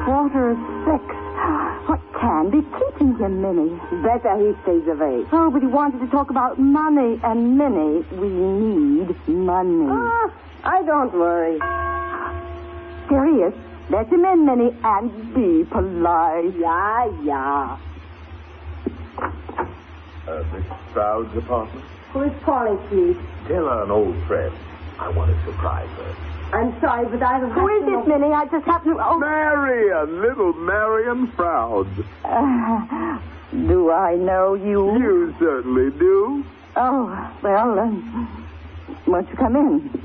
6:15. What can be keeping him, Minnie? Better he stays away. Oh, but he wanted to talk about money, and Minnie, we need money. I don't worry. Here he is. Let him in, Minnie, and be polite. Yeah. Miss Stroud's apartment? Who is calling, please? Tell her an old friend. I want to surprise her. I'm sorry, but I don't Who is it, Minnie? I just happened to... Oh. Marion, little Marion Stroud. Do I know you? You certainly do. Oh, well, won't you come in?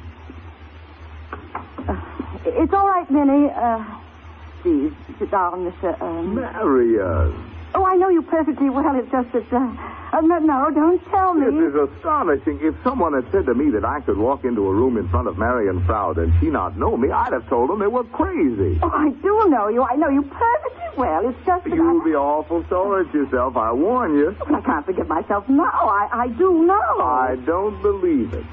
It's all right, Minnie. Please, sit down, Mr. Marion. Oh, I know you perfectly well. It's just that... no, don't tell me. It is astonishing. If someone had said to me that I could walk into a room in front of Marion Stroud and she not know me, I'd have told them they were crazy. Oh, I do know you. I know you perfectly well. It's just that You'll be awful sore at yourself, I warn you. I can't forgive myself now. I do know. I don't believe it.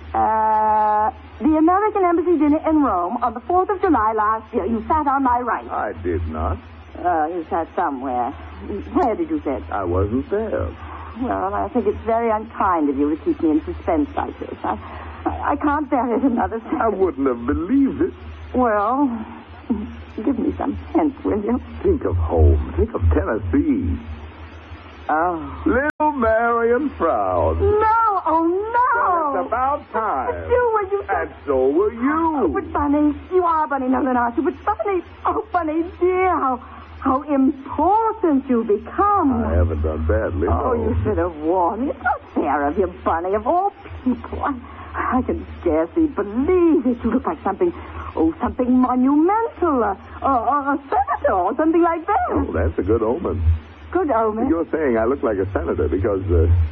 The American Embassy dinner in Rome on the 4th of July last year. You sat on my right. I did not. You sat somewhere. Where did you sit? I wasn't there. Well, I think it's very unkind of you to keep me in suspense like this. I can't bear it another second. I wouldn't have believed it. Well, give me some hint, will you? Think of home. Think of Tennessee. Oh. Little Marion Stroud. No! Oh, no! Well, it's about time. But you were you... And so were you. Oh, but Bunny, you are Bunny Nolan, aren't you? But Bunny, oh, Bunny, dear, how important you become. I haven't done badly, Oh, no. you should have warned me. It's not fair of you, Bunny, of all people. I can scarcely believe it. You look like something monumental. A senator or something like that. Oh, that's a good omen. Good omen. You're saying I look like a senator because,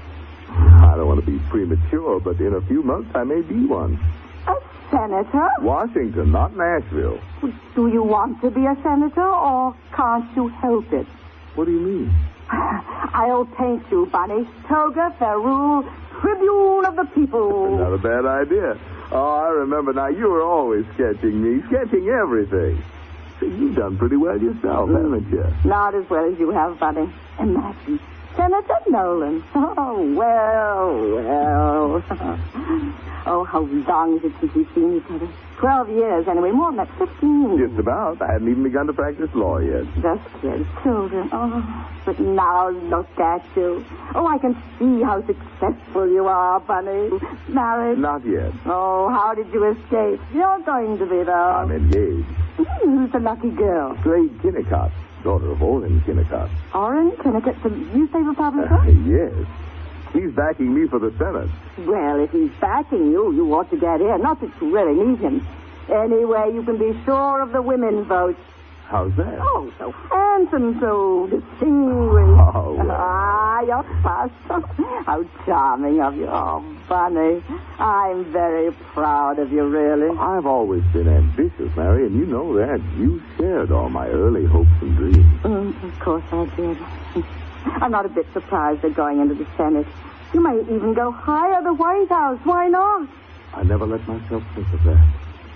I don't want to be premature, but in a few months I may be one. A senator? Washington, not Nashville. Do you want to be a senator, or can't you help it? What do you mean? I'll paint you, Bunny. Toga, ferule, tribune of the people. Not a bad idea. Oh, I remember now. You were always sketching me, sketching everything. So you've done pretty well yourself, haven't you? Not as well as you have, Bunny. Imagine. Senator Nolan. Oh, well. Oh, how long is it since we've seen each other? 12 years, anyway. More than that, 15. Just about. I hadn't even begun to practice law yet. Just kids, children. Oh, but now look at you. Oh, I can see how successful you are, Bunny. Married? Not yet. Oh, how did you escape? You're going to be, though. I'm engaged. Who's the lucky girl? Slade Kennicott, daughter of Orrin Kennicott. Orrin Kennicott, the newspaper publisher? Yes. He's backing me for the Senate. Well, if he's backing you, you ought to get in. Not that you really need him. Anyway, you can be sure of the women's vote. How's that? Oh, so handsome, so distinguished. Oh, well. Your pastor. How charming of you. Oh, Bunny. I'm very proud of you, really. I've always been ambitious, Mary, and you know that. You shared all my early hopes and dreams. Of course I did. I'm not a bit surprised at going into the Senate. You may even go higher, the White House. Why not? I never let myself think of that.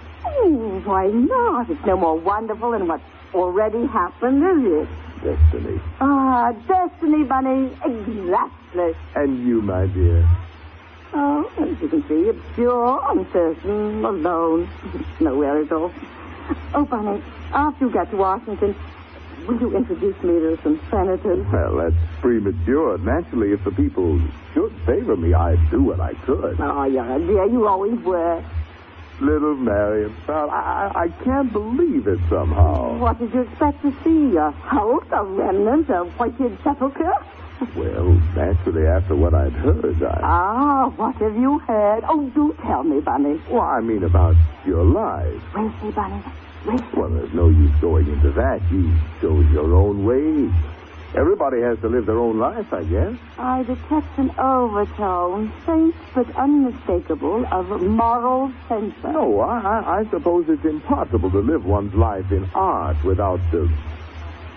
Why not? It's no more wonderful than what's already happened, is it? Destiny. Ah, destiny, Bunny. Exactly. And you, my dear. Oh, as you can see, it's pure, uncertain, alone. Nowhere at all. Oh, Bunny, after you get to Washington, will you introduce me to some senators? Well, that's premature. Naturally, if the people should favor me, I'd do what I could. Oh, yeah, dear, you always were. Little Marion Stroud, I can't believe it somehow. What did you expect to see? A hulk, a remnant, a whited sepulchre? Well, naturally, after what I'd heard, what have you heard? Oh, do tell me, Bunny. Well, I mean about your life. Race me, Bunny. Race me. Well, there's no use going into that. You chose your own way. Everybody has to live their own life, I guess. I detect an overtone, faint but unmistakable, of moral censure. No, I suppose it's impossible to live one's life in art without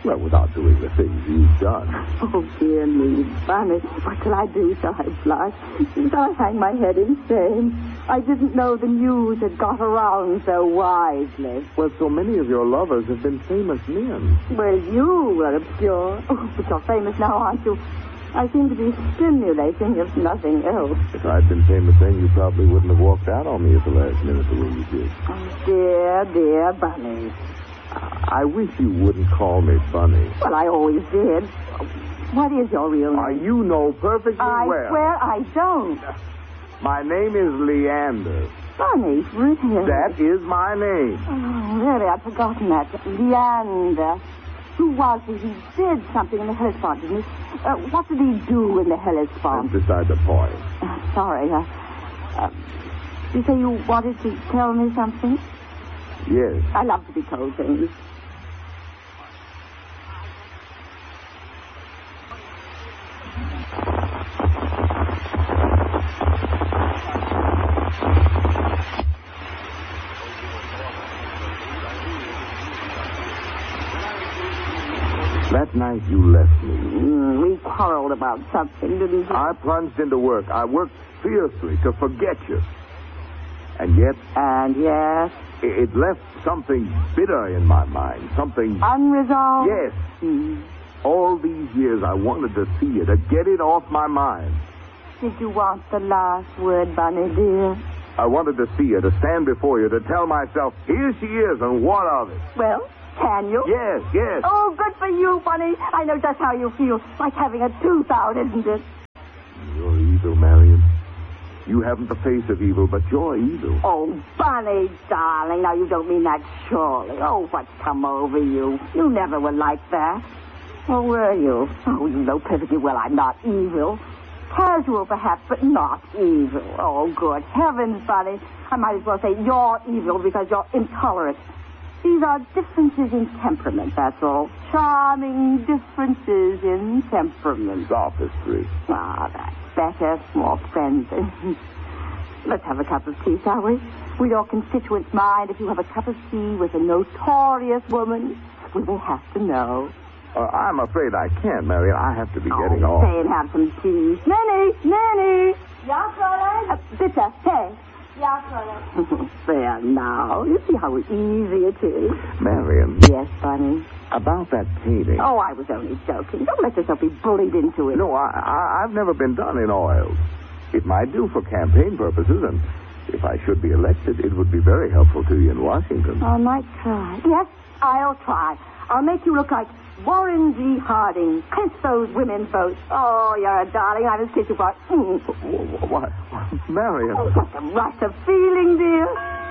Well, without doing the things you've done. Oh, dear me, Bunny. What shall I do, so I blush? So I hang my head in shame. I didn't know the news had got around so widely. Well, so many of your lovers have been famous men. Well, you were obscure. Oh, but you're famous now, aren't you? I seem to be stimulating, if nothing else. If I'd been famous then, you probably wouldn't have walked out on me at the last minute the way you did. Oh, dear, dear Bunny. I wish you wouldn't call me Bunny. Well, I always did. What is your real name? You know perfectly I well. swear I don't. My name is Leander. Bunny, really? That is my name. Oh, really, I'd forgotten that. Leander. Who was he? He did something in the Hellespont, didn't he? What did he do in the Hellespont? That's beside the point. Sorry. You say you wanted to tell me something? Yes. I love to be told things. That night you left me. We quarreled about something, didn't we? I plunged into work. I worked fiercely to forget you. And yet... And yes? It left something bitter in my mind. Something... Unresolved? Yes. All these years I wanted to see you, to get it off my mind. Did you want the last word, Bunny, dear? I wanted to see you, to stand before you, to tell myself, here she is, and what of it? Well, can you? Yes, yes. Oh, good for you, Bunny. I know just how you feel. Like having a tooth out, isn't it? You're evil, Marion. You haven't the face of evil, but you're evil. Oh, Bunny, darling. Now, you don't mean that surely. Oh, what's come over you? You never were like that. Or were you? Oh, you know perfectly well I'm not evil. Casual, perhaps, but not evil. Oh, good heavens, Bunny. I might as well say you're evil because you're intolerant. These are differences in temperament, that's all. Charming differences in temperament. Sophistry. Ah, that's better, more friendly. Let's have a cup of tea, shall we? Would your constituents mind if you have a cup of tea with a notorious woman? We will have to know. I'm afraid I can't, Marion. I have to be getting off. Stay and have some tea. Nanny! Ja, Fräulein? Bitte, hey. Ja, Fräulein. There now. You see how easy it is. Marion. Yes, Bunny. About that painting. Oh, I was only joking. Don't let yourself be bullied into it. No, I've never been done in oils. It might do for campaign purposes, and if I should be elected, it would be very helpful to you in Washington. I might try. Yes, I'll try. I'll make you look like Warren G. Harding. Kiss those women's votes. Oh, you're a darling. I was kissing for... What? Marion. Oh, such a rush of feeling, dear.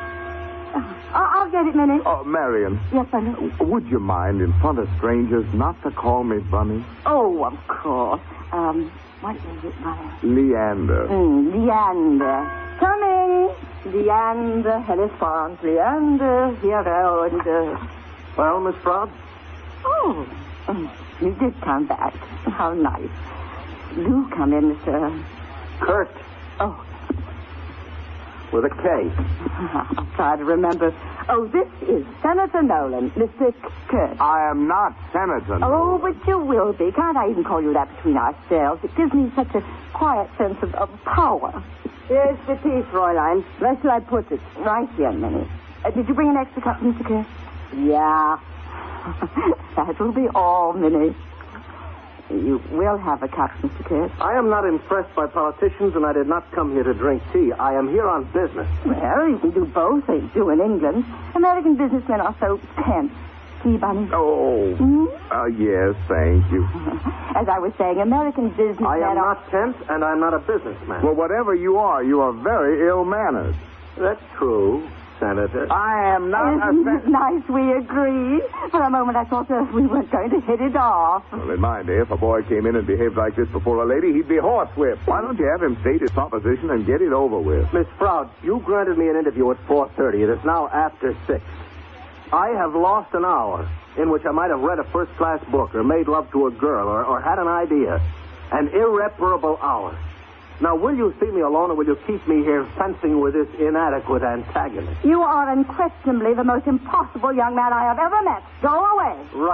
I'll get it, Minnie. Oh, Marion. Yes, Bunny. Would you mind, in front of strangers, not to call me Bunny? Oh, of course. What is it, Bunny? Leander. Leander. Coming. Leander, Hellespont, Leander, hero, and... Well, Miss Froud? Oh, you did come back. How nice. Do come in, Mr. Kurt. Oh. With a K. I'll try to remember. Oh, this is Senator Nolan, Mr. Kurt. I am not Senator. Oh, but you will be. Can't I even call you that between ourselves? It gives me such a quiet sense of power. Here's the tea, Fräulein. Where shall I put it? Right here, Minnie. Did you bring an extra cup, Mr. Kurt? Yeah. That will be all, Minnie. You will have a cup, Mr. Kurt. I am not impressed by politicians, and I did not come here to drink tea. I am here on business. Well, you can do both, they do in England. American businessmen are so tense. Tea, Bunny? Oh. Yes, thank you. As I was saying, American businessmen I am are... not tense, and I'm not a businessman. Well, whatever you are very ill-mannered. That's true, Senator. I am not Isn't it nice we agreed? For a moment I thought we weren't going to hit it off. Well, in my day, if a boy came in and behaved like this before a lady, he'd be horsewhipped. Why don't you have him state his proposition and get it over with? Miss Froud, you granted me an interview at 4:30. It is now after 6. I have lost an hour in which I might have read a first-class book or made love to a girl or had an idea. An irreparable hour. Now, will you see me alone, or will you keep me here fencing with this inadequate antagonist? You are unquestionably the most impossible young man I have ever met. Go away. Right.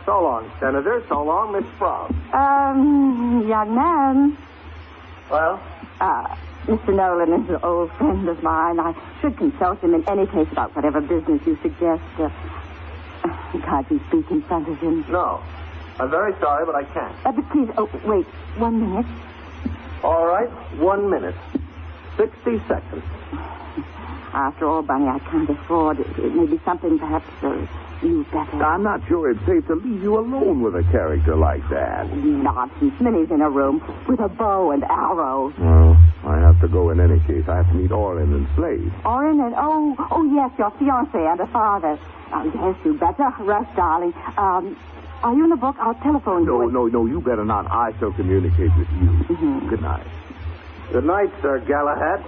So long, Senator. So long, Miss Frog. Young man. Well? Mr. Nolan is an old friend of mine. I should consult him in any case about whatever business you suggest. Can't you speak in front of him? No. I'm very sorry, but I can't. But please, wait 1 minute. All right, 1 minute. 60 seconds. After all, Bunny, I can't afford it. It may be something perhaps you better. I'm not sure it's safe to leave you alone with a character like that. Nonsense. Minnie's in a room with a bow and arrows. Well, I have to go in any case. I have to meet Orrin and Slade. Orrin and, oh, yes, your fiancé and her father. Yes, you better. Rush, darling. Are you in the book? I'll telephone you. No, you better not. I shall communicate with you. Mm-hmm. Good night. Good night, Sir Galahad.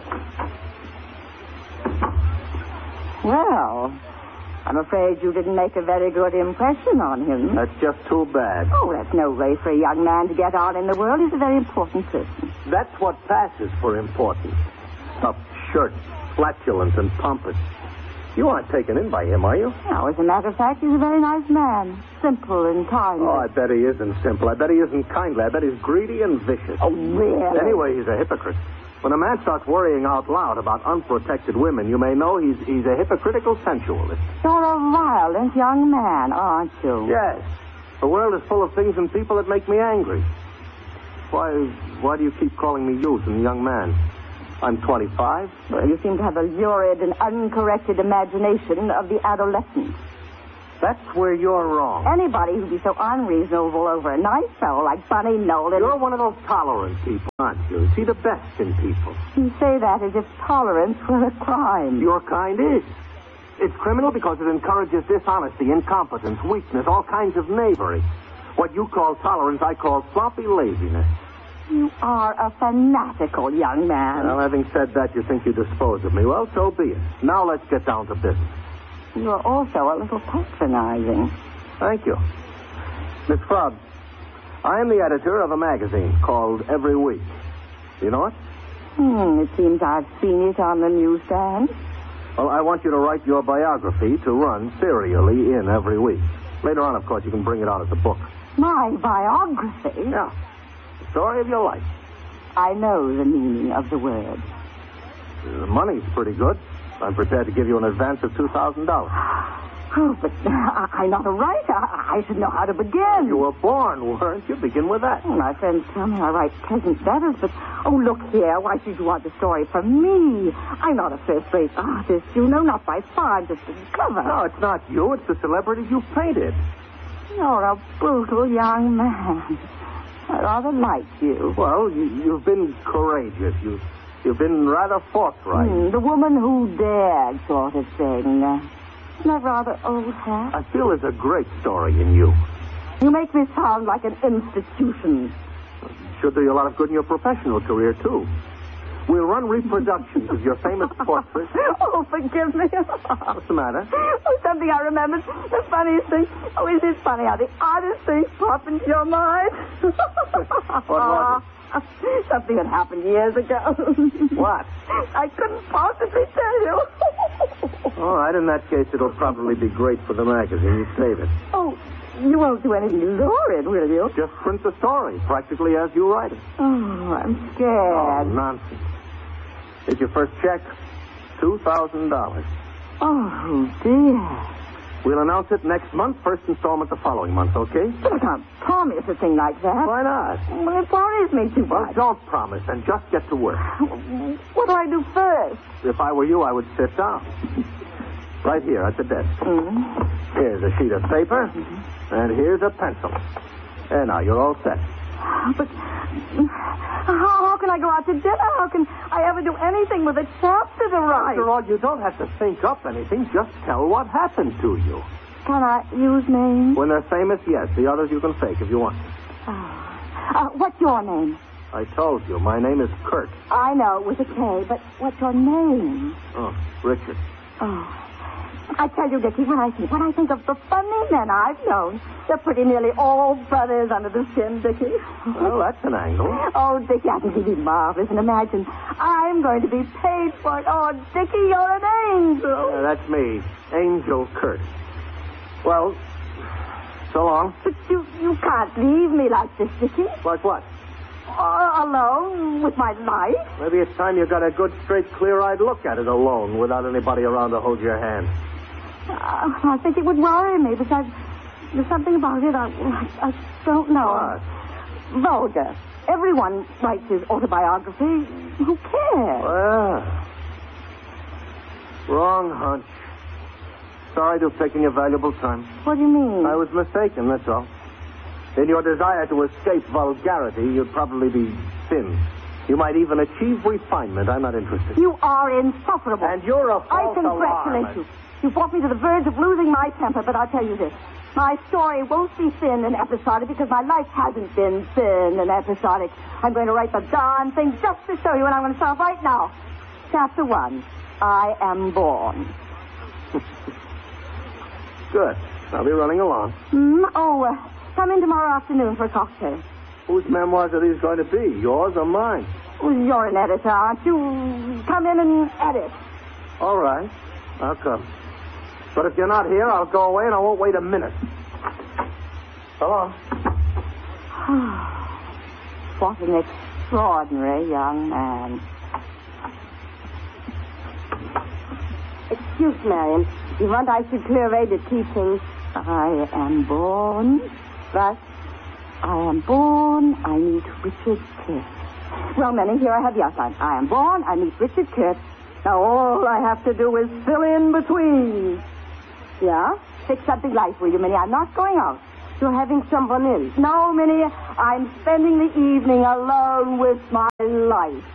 Well, I'm afraid you didn't make a very good impression on him. That's just too bad. Oh, that's no way for a young man to get on in the world. He's a very important person. That's what passes for important. Tough shirt, flatulent and pompous. You aren't taken in by him, are you? Now, as a matter of fact, he's a very nice man. Simple and kindly. Oh, I bet he isn't simple. I bet he isn't kindly. I bet he's greedy and vicious. Oh, really? Anyway, he's a hypocrite. When a man starts worrying out loud about unprotected women, you may know he's a hypocritical sensualist. You're a violent young man, aren't you? Yes. The world is full of things and people that make me angry. Why do you keep calling me youth and young man? I'm 25. Well, you seem to have a lurid and uncorrected imagination of the adolescent. That's where you're wrong. Anybody who'd be so unreasonable over a nice fellow like Bunny Nolan... You're one of those tolerant people, aren't you? See the best in people. You say that as if tolerance were a crime. Your kind is. It's criminal because it encourages dishonesty, incompetence, weakness, all kinds of knavery. What you call tolerance, I call sloppy laziness. You are a fanatical young man. Well, having said that, you think you dispose of me. Well, so be it. Now let's get down to business. You're also a little patronizing. Thank you. Miss Frog, I am the editor of a magazine called Every Week. You know it? It seems I've seen it on the newsstand. Well, I want you to write your biography to run serially in Every Week. Later on, of course, you can bring it out as a book. My biography? Yeah. The story of your life. I know the meaning of the word. The money's pretty good. I'm prepared to give you an advance of $2,000. Oh, but I'm not a writer. I should know how to begin. You were born, weren't you? Begin with that. Oh, my friends tell me I write pleasant letters, but, look here. Why should you want the story from me? I'm not a first-rate artist, you know, not by far. I'm just clever. No, it's not you. It's the celebrities you painted. You're a brutal young man. I rather like you. Well, you've been courageous. You've been rather forthright. The woman who dared sort of thing. Isn't that rather old hat? I feel there's a great story in you. You make me sound like an institution. Should do you a lot of good in your professional career, too. We'll run reproductions of your famous portraits. Oh, forgive me. What's the matter? Oh, something I remembered. The funniest thing. Oh, isn't it funny how the oddest things pop into your mind? What was it? Something that happened years ago. What? I couldn't possibly tell you. All right, in that case, it'll probably be great for the magazine. You save it. Oh, you won't do anything lurid, will you? Just print the story, practically as you write it. Oh, I'm Oh, scared. nonsense. Here's your first check, $2,000. Oh, dear. We'll announce it next month, first installment the following month, okay? But I can't promise a thing like that. Why not? Well, it worries me too Well, much. don't promise and just get to work. What do I do first? If I were you, I would sit down. Right here at the desk. Here's a sheet of paper, and here's a pencil. There, now, you're all set. But how can I go out to dinner? How can I ever do anything with a chapter to write? After all, you don't have to think up anything. Just tell what happened to you. Can I use names? When they're famous, yes. The others you can fake if you want. What's your name? I told you, my name is Kurt. I know, with a K, but what's your name? Oh, Richard. Oh. I tell you, Dickie, when I think of the funny men I've known, they're pretty nearly all brothers under the skin, Dickie. Well, that's an angle. Oh, Dickie, I think it'd be marvelous. And imagine, I'm going to be paid for it. Oh, Dickie, you're an angel. That's me, Angel Kurt. Well, So long. But you can't leave me like this, Dickie. Like what? Alone with my life. Maybe it's time you got a good, straight, clear-eyed look at it alone without anybody around to hold your hand. I think it would worry me because there's something about it I don't know. What? Vulgar. Everyone writes his autobiography. Who cares? Well, wrong hunch. Sorry to have taken your valuable time. What do you mean? I was mistaken, that's all. In your desire to escape vulgarity, you'd probably be thin. You might even achieve refinement. I'm not interested. You are insufferable. And you're a I false congratulate alarmist. you. You brought me to the verge of losing my temper, but I'll tell you this. My story won't be thin and episodic because my life hasn't been thin and episodic. I'm going to write the darn thing just to show you, and I'm going to start right now. Chapter 1. I am born. Good. I'll be running along. Come in tomorrow afternoon for a cocktail. Whose memoirs are these going to be? Yours or mine? Well, you're an editor, aren't you? Come in and edit. All right. I'll come. But if you're not here, I'll go away and I won't wait a minute. So long. What an extraordinary young man. Excuse, Marion. You want I should clear away the teaching? I am born. But I am born. I meet Richard Kirk. Well, Manning, here I have the outline. I am born. I meet Richard Kirk. Now all I have to do is fill in between. Yeah? Fix something light, will you, Minnie? I'm not going out. You're having someone in. No, Minnie. I'm spending the evening alone with my life.